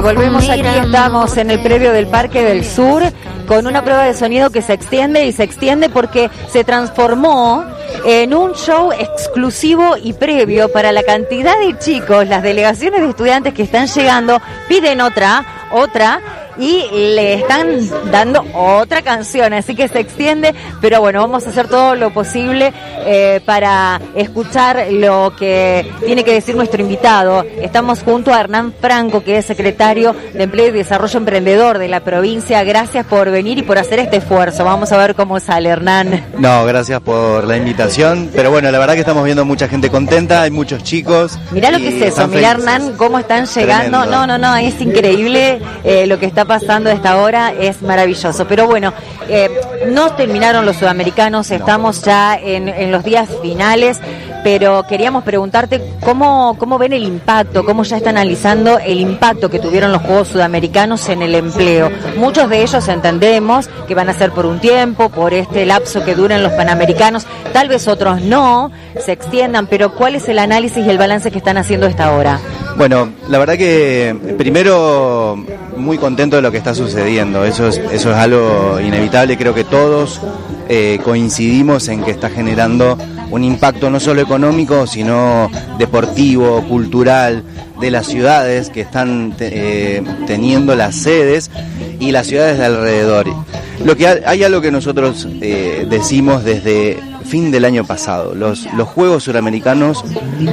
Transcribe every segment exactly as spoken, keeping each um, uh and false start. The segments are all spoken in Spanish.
Volvemos aquí, estamos en el predio del Parque del Sur con una prueba de sonido que se extiende y se extiende porque se transformó en un show exclusivo y previo para la cantidad de chicos. Las delegaciones de estudiantes que están llegando piden otra, otra y le están dando otra canción, así que se extiende, pero bueno, vamos a hacer todo lo posible eh, para escuchar lo que tiene que decir nuestro invitado. Estamos junto a Hernán Franco, que es secretario de Empleo y Desarrollo Emprendedor de la provincia. Gracias por venir y por hacer este esfuerzo. Vamos a ver cómo sale, Hernán. No, gracias por la invitación, pero bueno, la verdad que estamos viendo mucha gente contenta, hay muchos chicos. Mirá lo que es eso, mirá, Hernán, cómo están llegando. Tremendo. No, no, no, es increíble eh, lo que está pasando a esta hora, es maravilloso. Pero bueno, eh, no terminaron los sudamericanos, estamos ya en, en los días finales, pero queríamos preguntarte cómo, cómo ven el impacto, cómo ya está analizando el impacto que tuvieron los Juegos Sudamericanos en el empleo. Muchos de ellos entendemos que van a ser por un tiempo, por este lapso que duran los Panamericanos, tal vez otros no, se extiendan, pero ¿cuál es el análisis y el balance que están haciendo a esta hora? Bueno, la verdad que primero muy contento de lo que está sucediendo, eso es, eso es algo inevitable, creo que todos eh, coincidimos en que está generando un impacto no solo económico, sino deportivo, cultural, de las ciudades que están eh, teniendo las sedes y las ciudades de alrededor. Lo que hay, hay algo que nosotros eh, decimos desde fin del año pasado, los, los Juegos Suramericanos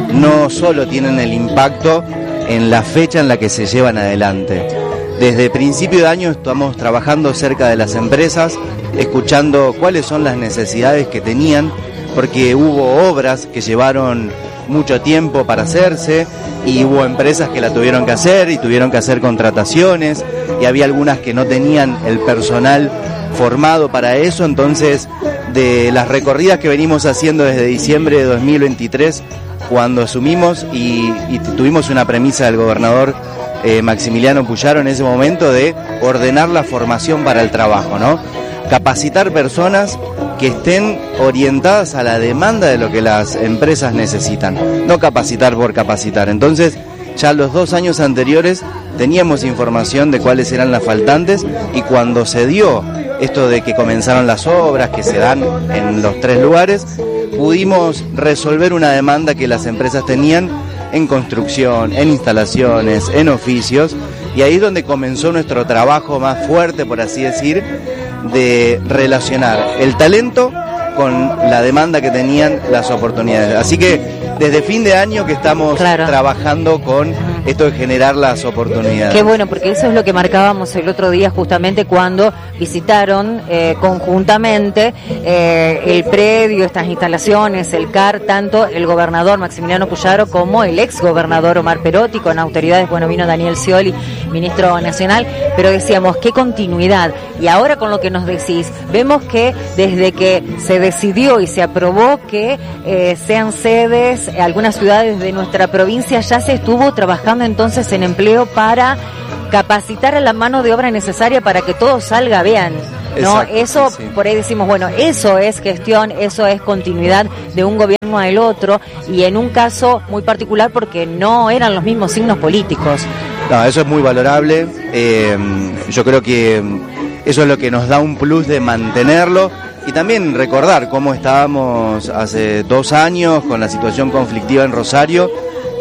no solo tienen el impacto en la fecha en la que se llevan adelante. Desde principio de año estamos trabajando cerca de las empresas, escuchando cuáles son las necesidades que tenían, porque hubo obras que llevaron mucho tiempo para hacerse y hubo empresas que la tuvieron que hacer y tuvieron que hacer contrataciones y había algunas que no tenían el personal formado para eso. Entonces, de las recorridas que venimos haciendo desde diciembre de dos mil veintitrés, cuando asumimos y, y tuvimos una premisa del gobernador eh, Maximiliano Puyaro en ese momento de ordenar la formación para el trabajo, ¿no? Capacitar personas que estén orientadas a la demanda de lo que las empresas necesitan, no capacitar por capacitar. Entonces, ya los dos años anteriores teníamos información de cuáles eran las faltantes y cuando se dio esto de que comenzaron las obras, que se dan en los tres lugares, pudimos resolver una demanda que las empresas tenían en construcción, en instalaciones, en oficios, y ahí es donde comenzó nuestro trabajo más fuerte, por así decir, de relacionar el talento con la demanda que tenían las oportunidades. Así que desde fin de año que estamos claro. trabajando con esto de generar las oportunidades. Qué bueno, porque eso es lo que marcábamos el otro día justamente cuando visitaron eh, conjuntamente eh, el predio, estas instalaciones, el C A R, tanto el gobernador Maximiliano Puyaro como el ex gobernador Omar Perotti, con autoridades, bueno, vino Daniel Scioli, ministro nacional, pero decíamos, qué continuidad. Y ahora con lo que nos decís, vemos que desde que se decidió y se aprobó que eh, sean sedes algunas ciudades de nuestra provincia, ya se estuvo trabajando entonces en empleo para capacitar a la mano de obra necesaria para que todo salga bien, ¿no? Exacto, eso, sí. Por ahí decimos, bueno, eso es gestión, eso es continuidad de un gobierno al otro, y en un caso muy particular porque no eran los mismos signos políticos. No, eso es muy valorable, eh, yo creo que eso es lo que nos da un plus de mantenerlo. Y también recordar cómo estábamos hace dos años con la situación conflictiva en Rosario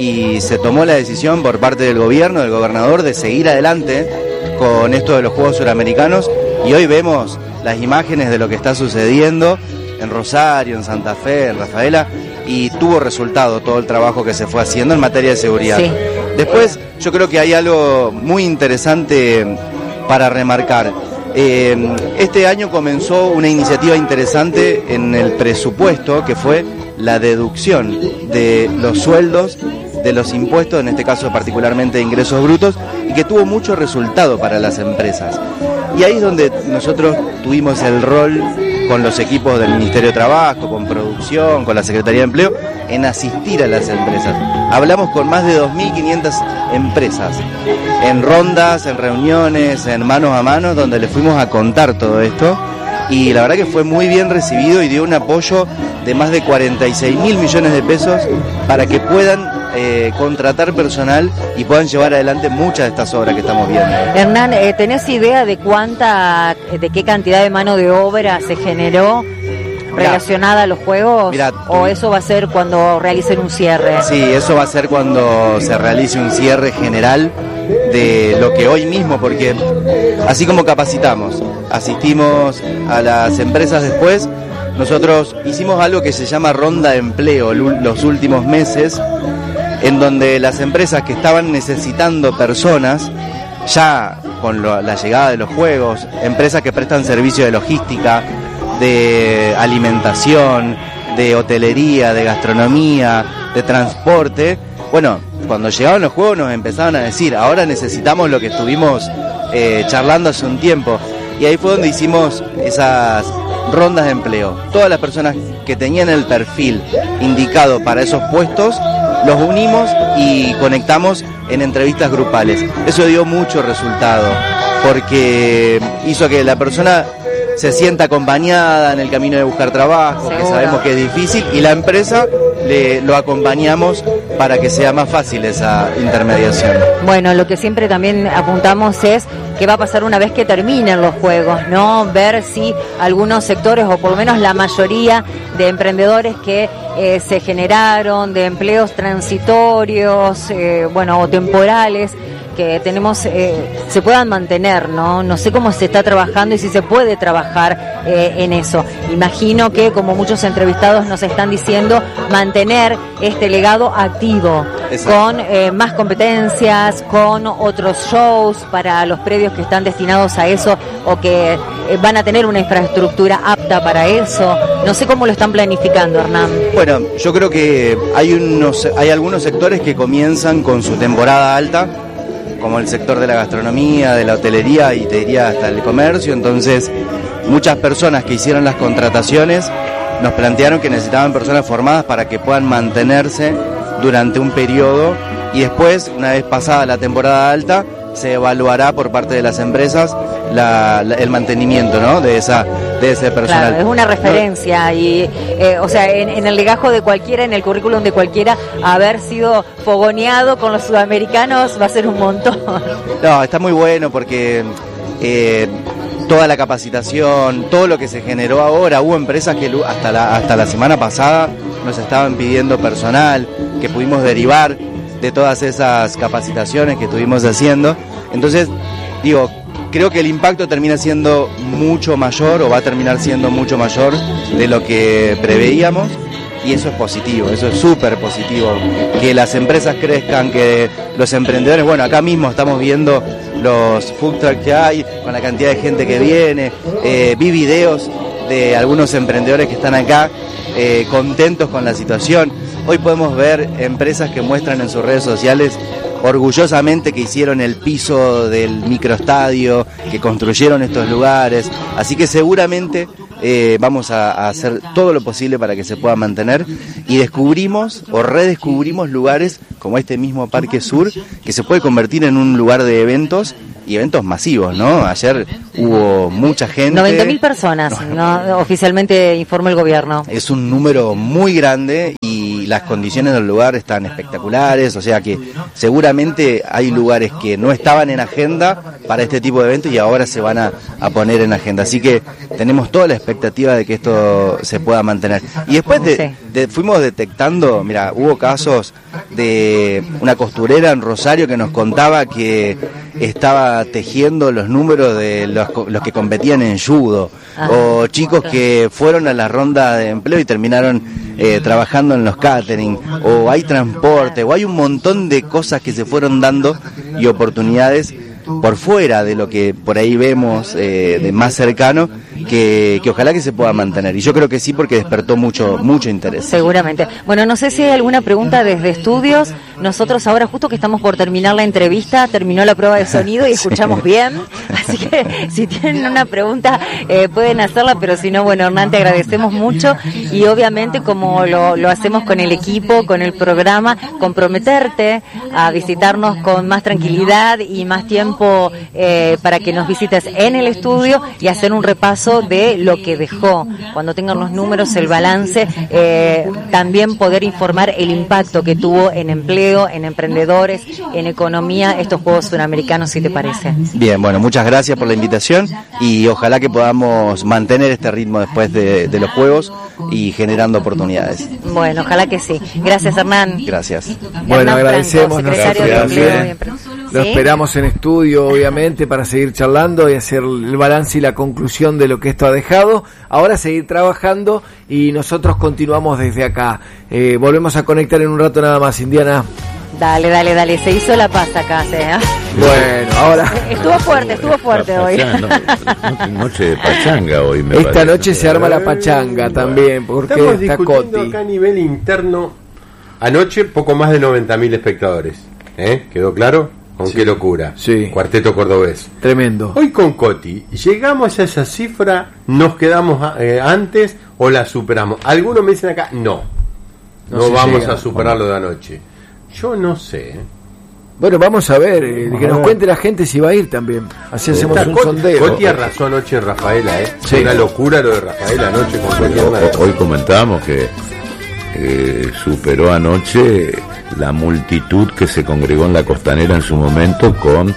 y se tomó la decisión por parte del gobierno, del gobernador, de seguir adelante con esto de los Juegos Suramericanos, y hoy vemos las imágenes de lo que está sucediendo en Rosario, en Santa Fe, en Rafaela, y tuvo resultado todo el trabajo que se fue haciendo en materia de seguridad. Sí. Después, yo creo que hay algo muy interesante para remarcar. Eh, este año comenzó una iniciativa interesante en el presupuesto, que fue la deducción de los sueldos, de los impuestos, en este caso particularmente de ingresos brutos, y que tuvo mucho resultado para las empresas. Y ahí es donde nosotros tuvimos el rol con los equipos del Ministerio de Trabajo, con producción, con la Secretaría de Empleo, en asistir a las empresas. Hablamos con más de dos mil quinientas empresas, en rondas, en reuniones, en manos a manos, donde les fuimos a contar todo esto, y la verdad que fue muy bien recibido y dio un apoyo de más de cuarenta y seis mil millones de pesos para que puedan eh, contratar personal y puedan llevar adelante muchas de estas obras que estamos viendo. Hernán, eh, ¿tenés idea de cuánta, de qué cantidad de mano de obra se generó relacionada a los juegos? Mirá, ¿o eso va a ser cuando realicen un cierre? Sí, eso va a ser cuando se realice un cierre general de lo que hoy mismo, porque así como capacitamos, asistimos a las empresas después, nosotros hicimos algo que se llama ronda de empleo los últimos meses, en donde las empresas que estaban necesitando personas, ya con lo, la llegada de los juegos, empresas que prestan servicio de logística, de alimentación, de hotelería, de gastronomía, de transporte, bueno, cuando llegaban los juegos nos empezaban a decir, ahora necesitamos lo que estuvimos eh, charlando hace un tiempo, y ahí fue donde hicimos esas rondas de empleo. Todas las personas que tenían el perfil indicado para esos puestos, los unimos y conectamos en entrevistas grupales. Eso dio mucho resultado, porque hizo que la persona se sienta acompañada en el camino de buscar trabajo, ¿seguro? Que sabemos que es difícil, y la empresa le, lo acompañamos para que sea más fácil esa intermediación. Bueno, lo que siempre también apuntamos es qué va a pasar una vez que terminen los juegos, ¿no? Ver si algunos sectores, o por lo menos la mayoría de emprendedores que eh, se generaron, de empleos transitorios, eh, bueno, o temporales, que tenemos, eh, se puedan mantener, ¿no? No sé cómo se está trabajando y si se puede trabajar eh, en eso. Imagino que, como muchos entrevistados nos están diciendo, mantener este legado activo. Exacto. Con eh, más competencias, con otros shows para los predios que están destinados a eso, o que eh, van a tener una infraestructura apta para eso. No sé cómo lo están planificando, Hernán. Bueno, yo creo que hay unos, hay algunos sectores que comienzan con su temporada alta, como el sector de la gastronomía, de la hotelería y te diría hasta el comercio. Entonces muchas personas que hicieron las contrataciones nos plantearon que necesitaban personas formadas para que puedan mantenerse durante un periodo, y después, una vez pasada la temporada alta, se evaluará por parte de las empresas la, la, el mantenimiento, ¿no? de esa de ese personal. Claro, es una referencia, ¿no? Y eh, o sea, en, en el legajo de cualquiera, en el currículum de cualquiera, haber sido fogoneado con los sudamericanos va a ser un montón. No, está muy bueno porque eh, toda la capacitación, todo lo que se generó ahora, hubo empresas que hasta la, hasta la semana pasada nos estaban pidiendo personal, que pudimos derivar de todas esas capacitaciones que estuvimos haciendo. Entonces, digo, creo que el impacto termina siendo mucho mayor, o va a terminar siendo mucho mayor de lo que preveíamos, y eso es positivo, eso es súper positivo, que las empresas crezcan, que los emprendedores, bueno, acá mismo estamos viendo los food trucks que hay, con la cantidad de gente que viene, eh, vi videos de algunos emprendedores que están acá eh, contentos con la situación. Hoy podemos ver empresas que muestran en sus redes sociales orgullosamente que hicieron el piso del microestadio, que construyeron estos lugares, así que seguramente eh, vamos a, a hacer todo lo posible para que se pueda mantener, y descubrimos o redescubrimos lugares como este mismo Parque Sur, que se puede convertir en un lugar de eventos, y eventos masivos, ¿no? Ayer hubo mucha gente. noventa mil personas, no, no, oficialmente informó el gobierno. Es un número muy grande y las condiciones del lugar están espectaculares, o sea que seguramente hay lugares que no estaban en agenda para este tipo de eventos y ahora se van a, a poner en agenda. Así que tenemos toda la expectativa de que esto se pueda mantener. Y después de, sí. de, fuimos detectando, mira, hubo casos de una costurera en Rosario que nos contaba que estaba tejiendo los números de los, los que competían en judo, ah, o chicos que fueron a la ronda de empleo y terminaron eh, trabajando en los catering, o hay transporte, o hay un montón de cosas que se fueron dando y oportunidades por fuera de lo que por ahí vemos eh, de más cercano, que, que ojalá que se pueda mantener, y yo creo que sí, porque despertó mucho mucho interés. Seguramente. Bueno, no sé si hay alguna pregunta desde estudios. Nosotros ahora, justo que estamos por terminar la entrevista, terminó la prueba de sonido y escuchamos sí. bien, así que si tienen una pregunta eh, pueden hacerla, pero si no, bueno, Hernán, te agradecemos mucho, y obviamente, como lo, lo hacemos con el equipo, con el programa, comprometerte a visitarnos con más tranquilidad y más tiempo eh, para que nos visites en el estudio y hacer un repaso repaso de lo que dejó, cuando tengan los números, el balance, eh, también poder informar el impacto que tuvo en empleo, en emprendedores, en economía, estos Juegos Suramericanos, si te parece. Bien, bueno, muchas gracias por la invitación y ojalá que podamos mantener este ritmo después de, de los Juegos y generando oportunidades. Bueno, ojalá que sí. Gracias, Hernán. Gracias. Bueno, Hernán agradecemos. Franco, secretario de Empleo y Empresa. Lo ¿Sí? esperamos en estudio, obviamente, para seguir charlando y hacer el balance y la conclusión de lo que esto ha dejado. Ahora seguir trabajando y nosotros continuamos desde acá. Eh, volvemos a conectar en un rato nada más, Indiana. Dale, dale, dale. Se hizo la paz acá, ¿sí? ¿eh? Bueno, ahora... Estuvo fuerte, estuvo fuerte hoy. No, noche de pachanga hoy, me Esta parece. noche se arma la pachanga también, porque Estamos está discutiendo Coti. acá a nivel interno. Anoche poco más de noventa mil espectadores. ¿Eh? ¿Quedó claro? Con qué locura. Sí. Cuarteto cordobés. Tremendo. Hoy con Coti, ¿llegamos a esa cifra? ¿Nos quedamos eh, antes o la superamos? Algunos me dicen acá, no. No, No se vamos llega. a superar lo de anoche. Yo no sé. ¿eh? Bueno, vamos a ver, eh, que nos cuente la gente si va a ir también. Así hacemos Está un Coti, sondeo. Coti arrasó anoche en Rafaela, ¿eh? Sí. Una locura lo de Rafaela anoche con Coti Hernández. Hoy comentábamos que eh, superó anoche la multitud que se congregó en la Costanera en su momento con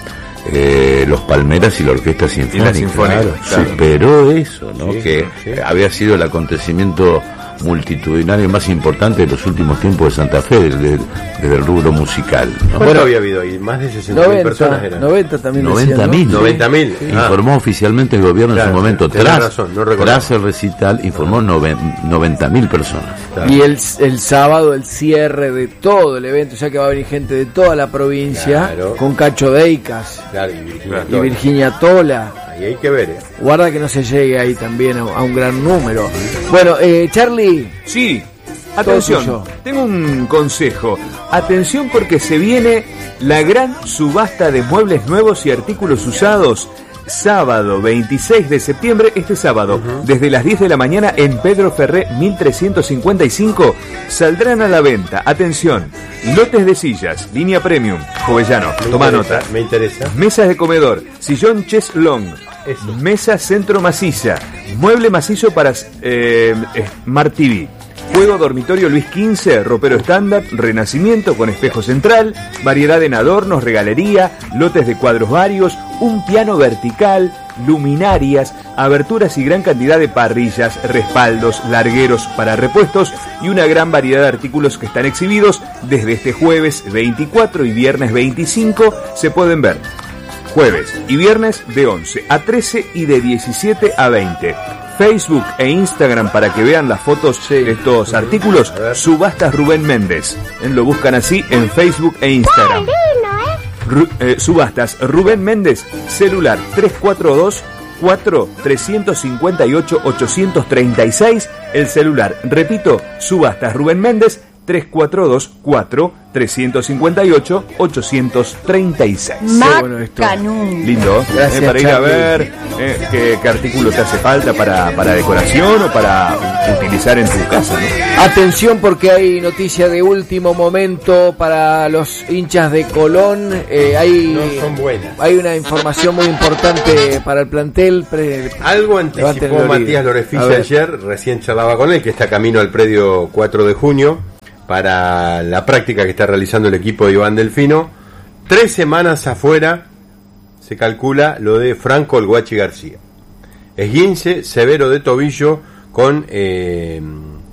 eh, los Palmeras y la Orquesta Sinfónica. Sinfónica, Claro, claro. superó eso, ¿no? Sí, que sí. había sido el acontecimiento multitudinario más importante de los últimos tiempos de Santa Fe, desde, desde el rubro musical, ¿no? ¿Cuánto había habido ahí? Más de sesenta mil personas noventa, eran. noventa también noventa decían, mil. ¿no? noventa mil. Ah. Informó oficialmente el gobierno Claro, en su momento. tenés Tras, razón, no recordaba. tras el recital, informó noventa mil personas. Claro. Y el, el sábado el cierre de todo el evento, ya que va a venir gente de toda la provincia, Claro. con Cacho Deicas Claro, y Virginia y Tola. Virginia Tola. Ahí hay que ver, ¿eh? Guarda que no se llegue ahí también a, a un gran número. Bueno, eh, Charlie, Sí, Todo atención, tuyo. tengo un consejo. Atención porque se viene la gran subasta de muebles nuevos y artículos usados. Sábado veintiséis de septiembre, este sábado, desde las diez de la mañana en Pedro Ferré mil trescientos cincuenta y cinco, saldrán a la venta, atención, lotes de sillas, línea premium, Jovellano, Me toma interesa, nota. Me interesa. Mesas de comedor, sillón chess long, Eso. mesa centro maciza, mueble macizo para eh, Smart T V, juego dormitorio Luis quince, ropero estándar, renacimiento con espejo central, variedad en adornos, regalería, lotes de cuadros varios, un piano vertical, luminarias, aberturas y gran cantidad de parrillas, respaldos, largueros para repuestos y una gran variedad de artículos que están exhibidos desde este jueves veinticuatro y viernes veinticinco se pueden ver. Jueves y viernes de once a trece y de diecisiete a veinte. Facebook e Instagram para que vean las fotos de estos artículos. Subastas Rubén Méndez. Eh, Lo buscan así en Facebook e Instagram. Ru- eh, subastas Rubén Méndez. Celular tres cuatro dos cuatro tres cinco ocho ocho tres seis. El celular, repito, subastas Rubén Méndez. tres cuatro dos cuatro tres cinco ocho ocho tres seis. bueno esto. Macanum. Lindo, Gracias, eh, para ir a Charlie. ver eh, qué, qué artículo te hace falta para, para decoración o para utilizar en tu casa, ¿no? Atención porque hay noticia de último momento para los hinchas de Colón. Eh, hay, No son buenas. hay una información muy importante para el plantel. Pre- Algo Levanten anticipó el oído. Matías A Lorefice ver. ayer, recién charlaba con él, que está camino al predio cuatro de junio para la práctica que está realizando el equipo de Iván Delfino. Tres semanas afuera se calcula lo de Franco el Guachi García. Esguince severo de tobillo con eh,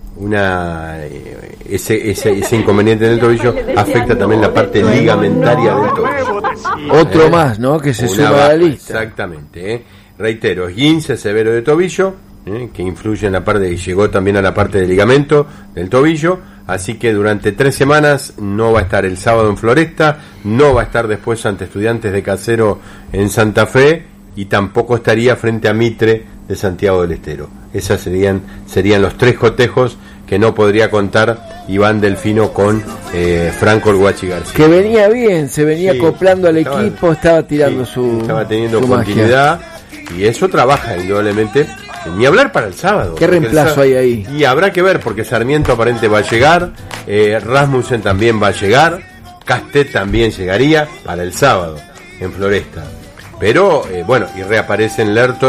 una eh, ese, ese, ese inconveniente en el tobillo afecta también la parte ligamentaria del tobillo. Otro Eh, más, ¿no? Que se Una suma a la baja, lista. Exactamente. ¿eh? Reitero, esguince severo de tobillo, ¿eh? que influye en la parte, y llegó también a la parte del ligamento del tobillo, así que durante tres semanas no va a estar el sábado en Floresta, no va a estar después ante Estudiantes de Casero en Santa Fe, y tampoco estaría frente a Mitre de Santiago del Estero. Esas serían, serían los tres cotejos que no podría contar Iván Delfino con eh, Franco el Guachi García. Que venía bien, se venía Sí, acoplando al estaba- equipo, estaba tirando Sí, su estaba teniendo su magia. continuidad y eso trabaja indudablemente. Ni hablar para el sábado. ¿Qué porque el reemplazo sá- hay ahí? Y habrá que ver porque Sarmiento aparente va a llegar, eh, Rasmussen también va a llegar, Castet también llegaría para el sábado en Floresta. Pero eh, bueno, y reaparecen Lertora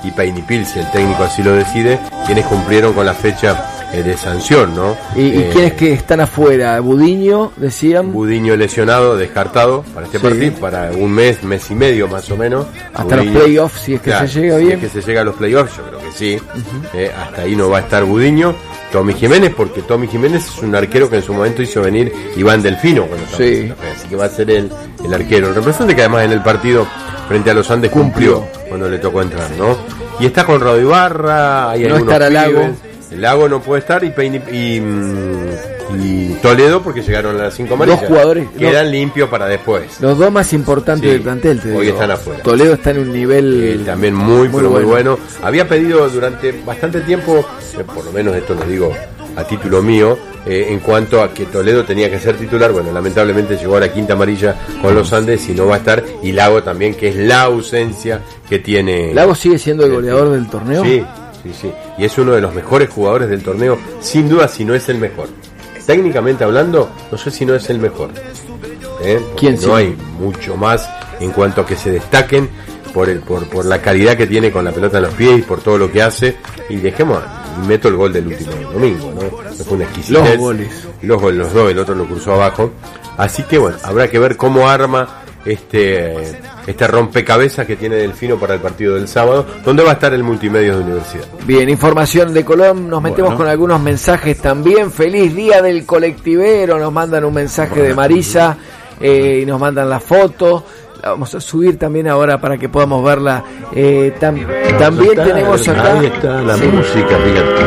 y Peñipil, si el técnico así lo decide, quienes cumplieron con la fecha eh, de sanción, ¿no? ¿Y, y eh, quiénes que están afuera? Budiño, decían. Budiño lesionado, descartado para este Sí. partido, para un mes, mes y medio más o menos. Hasta Budiño, los playoffs, si es que claro, se llega si bien. es que se llega a los playoffs, yo creo que sí. Uh-huh. eh, hasta ahí no va a estar Budiño. Tommy Jiménez, porque Tommy Jiménez es un arquero que en su momento hizo venir Iván Delfino cuando estaba Sí. en Santa Fe, así que va a ser él el arquero. El representante que además en el partido frente a los Andes cumplió, cumplió cuando le tocó entrar, ¿no? Y está Conrado Ibarra, hay no algunos estará pibes. Lago. El Lago no puede estar y, Peini, y, y Toledo porque llegaron a las cinco amarillas. Dos jugadores quedan no, limpios para después. Los dos más importantes Sí, del plantel, te hoy digo. están afuera. Toledo está en un nivel Eh, también muy, muy pero muy bueno. bueno. Había pedido durante bastante tiempo, eh, por lo menos esto lo digo a título mío, eh, en cuanto a que Toledo tenía que ser titular. Bueno, lamentablemente llegó a la quinta amarilla con los Andes y no va a estar. Y Lago también, que es la ausencia que tiene. Lago sigue siendo el goleador del torneo. Sí, sí, sí. Y es uno de los mejores jugadores del torneo, sin duda, si no es el mejor. Técnicamente hablando, no sé si no es el mejor. ¿Eh? ¿Quién No sí? hay mucho más en cuanto a que se destaquen por el por, por la calidad que tiene con la pelota en los pies y por todo lo que hace. Y dejemos, y meto el gol del último domingo, ¿no? Fue una exquisitez. Los goles. Los goles, los dos, el otro lo cruzó abajo. Así que bueno, habrá que ver cómo arma este este rompecabezas que tiene Delfino para el partido del sábado, donde va a estar el multimedia de Universidad. Bien, información de Colón, nos metemos Bueno. con algunos mensajes también. Feliz día del colectivero, nos mandan un mensaje Bueno. de Marisa eh, y nos mandan la foto. La vamos a subir también ahora para que podamos verla. Eh, tam- también Está, tenemos acá ahí está la sí. música, fíjate.